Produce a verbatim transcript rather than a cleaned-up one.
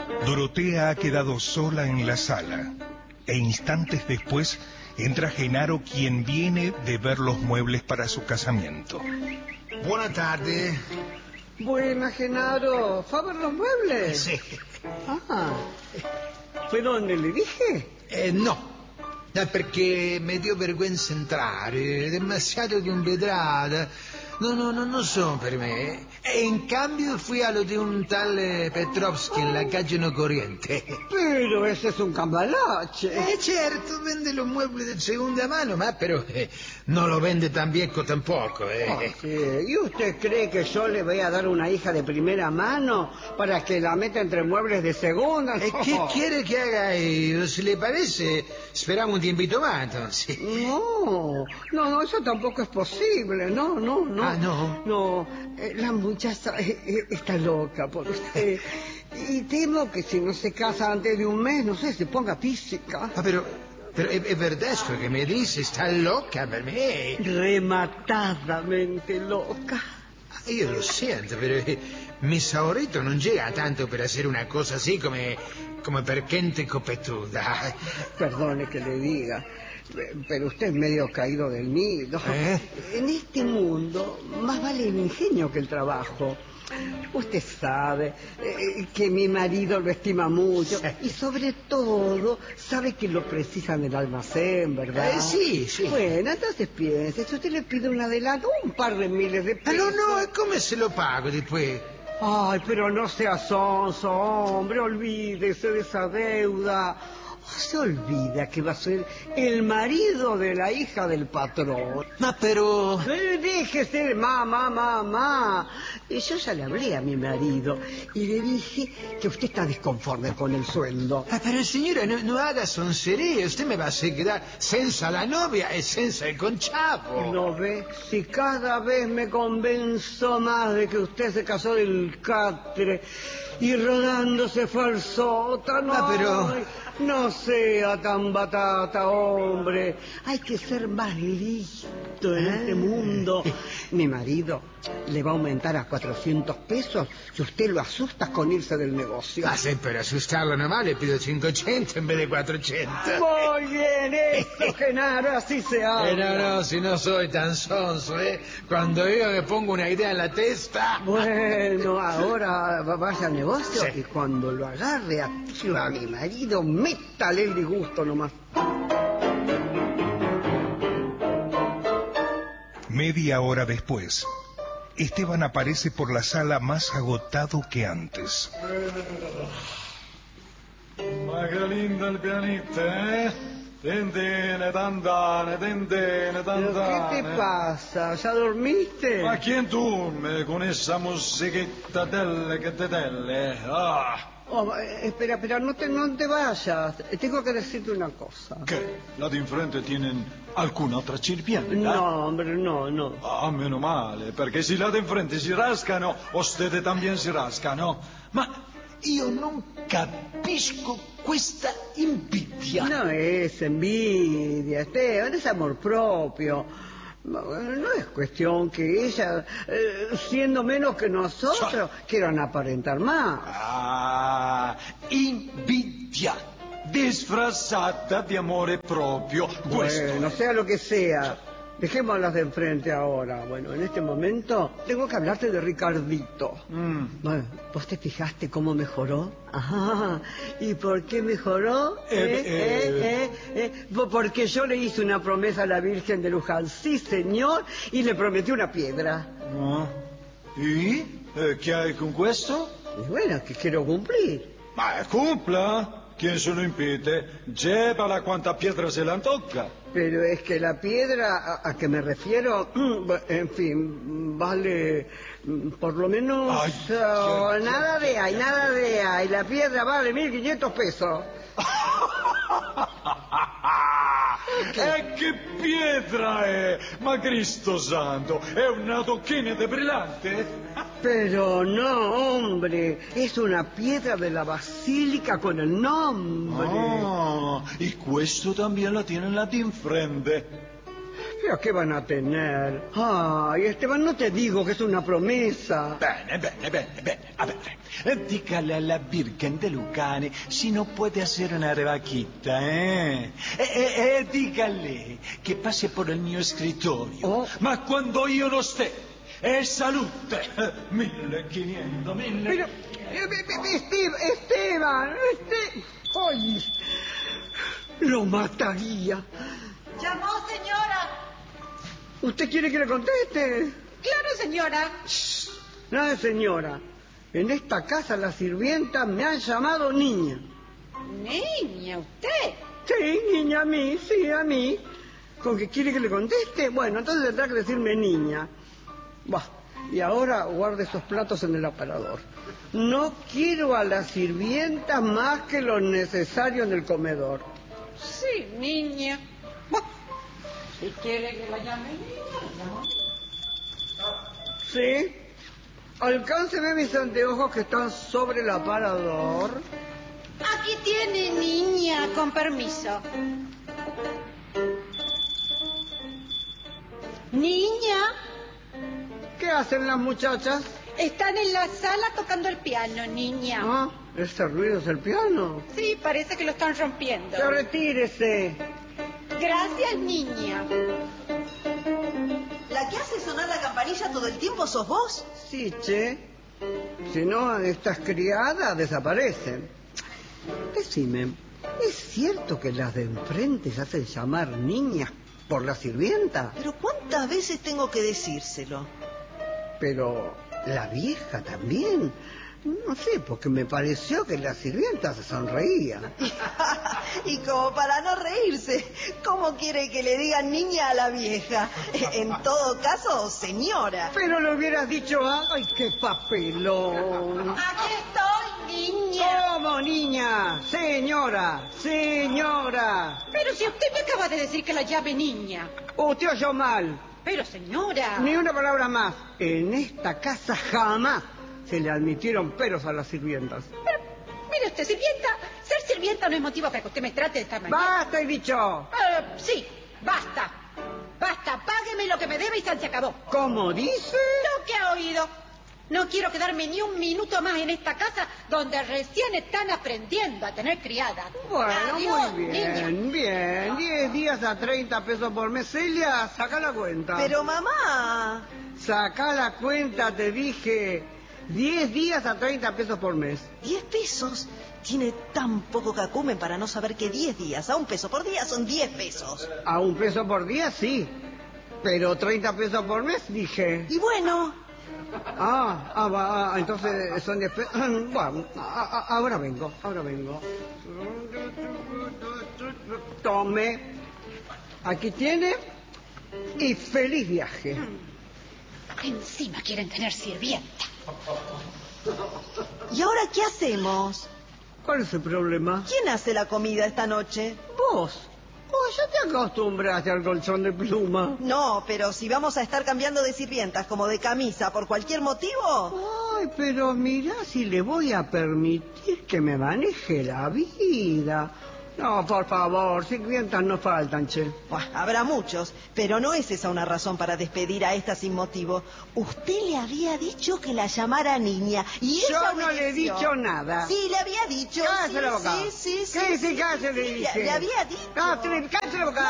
Dorotea ha quedado sola en la sala, e instantes después entra Genaro, quien viene de ver los muebles para su casamiento. Buenas tardes. Buenas, Genaro. ¿Fue a ver los muebles? Sí. Ah, ¿fue donde le dije? Eh, no. No, perché mi dio vergogna entrare, demasiado con vedrada. No, no, no, non sono per me. E in cambio fui a lo di un tal Petrovsky en la calle No Corriente. Pero ese es un cambalache. Eh, certo, vende los muebles de segunda mano, ma però eh, no lo vende tan viejo tampoco. Eh. Oh, sí. ¿Y usted cree que yo le voy a dar una hija de primera mano para que la meta entre muebles de segunda? ¿E no. che quiere che haga io? Se le parece, speriamo un tiempito más, entonces. No, no, no, eso tampoco es posible. No, no, no. Ah, ¿no? No, eh, la muchacha eh, eh, está loca por usted. Y temo que si no se casa antes de un mes, no sé, se ponga física. Ah, pero, pero es, es verdad esto que me dice, está loca per me. Rematadamente loca. Io lo sento, pero eh, mi saurito non llega tanto per hacer una cosa así come, come per gente copetuda. Perdone que le diga, pero usted es medio caído del nido. ¿Eh? En este mundo más vale el ingenio que el trabajo. Usted sabe eh, que mi marido lo estima mucho y sobre todo sabe que lo precisa en el almacén, ¿verdad? Eh, sí, sí. Bueno, entonces piense, si usted le pide un adelanto, un par de miles de Ah, pesos. no, no, e come se lo pago después? Ay, pero no sea sonso, hombre, olvídese de esa deuda. Se olvida que va a ser el marido de la hija del patrón. Ma pero... Eh, Déjese de mamá, mamá. Y yo ya le hablé a mi marido y le dije que usted está disconforme con el sueldo. Ah, pero señora, no, no haga soncería. Usted me va a hacer quedar senza la novia y senza el conchavo. ¿No ve? Si cada vez me convenzo más de que usted se casó del catre y rodando se fue al sótano. Ah, pero... Ay, no sea tan batata, hombre. Hay que ser más listo en este mundo. Mi marido le va a aumentar a cuatrocientos pesos si usted lo asusta con irse del negocio. Ah, sí, pero asustarlo nomás le pido cinquecento en vez de cuatrocientos. Muy bien, eso, Genaro, así se habla. Pero no, si no soy tan sonso, ¿eh? Cuando yo me pongo una idea en la testa... Bueno, ahora vaya al negocio Sí. y cuando lo agarre a tiro a mi marido, métale el disgusto nomás. Media hora después, Esteban aparece por la sala más agotado que antes. Ma che lindo il pianista, eh? Tendene, tandane, tendene, ¿Pero tandane. qué te pasa? ¿Ya dormiste? Ma chi duerme con esa musichetta delle che te delle? Ah! Oh, eh, espera, espera, no te, no te vayas. Tengo que decirte una cosa. ¿Qué? ¿La de enfrente tienen alcuna otra cirpiana? No, hombre, no, no. Ah, meno male, perché se la de enfrente si rascano, ustedes también si rascano. Ma io non capisco questa invidia. No es envidia, Esteban, es amor propio. No, no es cuestión que ella, eh, siendo menos que nosotros, quieran aparentar más. Ah, invidia disfrazata di amore proprio. Questo Bueno, è. sea lo que sea, dejémoslas de enfrente ahora. Bueno, en este momento tengo que hablarte de Ricardito. Mm. Bueno, ¿vos te fijaste cómo mejoró? Ajá. ¿Y por qué mejoró? Eh, ¿Eh? eh. ¿Eh? ¿Eh? ¿Eh? Porque yo le hice una promesa a la Virgen de Luján, sí señor, y le prometí una piedra. Ah. E? Eh, che hai con questo? Y bueno, que quiero cumplir. Ma cumpla. ¿Quién se lo impide? Llévala cuanta piedra se le antoja. Pero es que la piedra a, a que me refiero, en fin, vale mm, por lo menos... Ay, oh, ay, nada de ahí, nada de ahí. La piedra vale mil quinientos pesos. E che pietra è! Ma Cristo santo, è una tocchina de brillante? Pero no, hombre, es una piedra de la basílica con el nombre. Ah, y questo también la tiene la de enfrente. ¿Pero qué van a tener? Ay, Esteban, no te digo que es una promesa. Bene, bene, bene, bene. A ver, eh, dígale a la Virgen de Lucane si no puede hacer una revaquita, ¿eh? E, e, e dígale che passi por il mio scrittorio. Oh. Ma quando io non sté, e salute. millequinientos, mille... Pero, eh, Esteban, Esteban, este... ¡Ay! Lo mataría. ¿Llamó, señora? ¿Usted quiere que le conteste? Claro, señora. Shh, nada de señora. En esta casa las sirvientas me han llamado niña. Niña, ¿usted? Sí, niña, a mí, sí, a mí. ¿Con qué quiere que le conteste? Bueno, entonces tendrá que decirme niña. Bah, y ahora guarde esos platos en el aparador. No quiero a las sirvientas más que lo necesario en el comedor. Sí, niña. Bah, si quiere que la llame niña, la llamo. Sí. Alcánceme mis anteojos que están sobre el aparador. Aquí tiene, niña, con permiso. Niña, ¿Qué hacen las muchachas? están en la sala tocando el piano, niña. Ah, ese ruido es el piano. Sí, parece que lo están rompiendo. Ya retírese. Gracias, niña. ¿La que hace sonar la campanilla todo el tiempo sos vos? Sí, che. Si no, estas criadas desaparecen. Decime, ¿es cierto que las de enfrente se hacen llamar niñas por la sirvienta? Pero ¿cuántas veces tengo que decírselo? Pero la vieja también. No sé, porque me pareció que la sirvienta se sonreía. Y como para no reírse, ¿cómo quiere que le digan niña a la vieja? En todo caso, señora. Pero le hubieras dicho, ¡ay, qué papelón! Aquí estoy, niña. ¿Cómo, niña? Señora, señora. Pero si usted me acaba de decir que la llame niña. Usted oyó mal. Pero, señora... Ni una palabra más. En esta casa jamás se le admitieron peros a las sirvientas. Pero, mire usted, sirvienta, ser sirvienta no es motivo para que usted me trate de esta manera. ¡Basta, he dicho! Eh, sí, basta. Basta, págueme lo que me debe y se acabó. ¿Cómo dice? Lo que ha oído. No quiero quedarme ni un minuto más en esta casa donde recién están aprendiendo a tener criadas. Bueno, Adiós, muy bien, niña. bien. Diez días a treinta pesos por mes. Celia, saca la cuenta. Pero mamá... Saca la cuenta, te dije. Diez días a treinta pesos por mes. ¿Diez pesos? Tiene tan poco cacumen para no saber que diez días a un peso por día son diez pesos. A un peso por día, sí. Pero treinta pesos por mes, dije. Y bueno... Ah, ah, va, ah, entonces son diez pesos. Bueno, a- a- ahora vengo, ahora vengo. Tome. Aquí tiene. Y feliz viaje. Encima quieren tener sirvienta. ¿Y ahora qué hacemos? ¿Cuál es el problema? ¿Quién hace la comida esta noche? Vos. Vos ya te acostumbraste al colchón de pluma. No, pero si vamos a estar cambiando de sirvientas como de camisa por cualquier motivo... Ay, pero mira si le voy a permitir que me maneje la vida. No, por favor, sirvientas no faltan, che. Buah, habrá muchos, pero no es esa una razón para despedir a esta sin motivo. Usted le había dicho que la llamara niña y Yo ella no le he obedeció. dicho nada. Sí, le había dicho. Cállese sí, la boca. Sí, sí, sí. ¿Qué sí, dice cállese, sí, le sí, dije? Le había dicho. Ah, cállese la boca.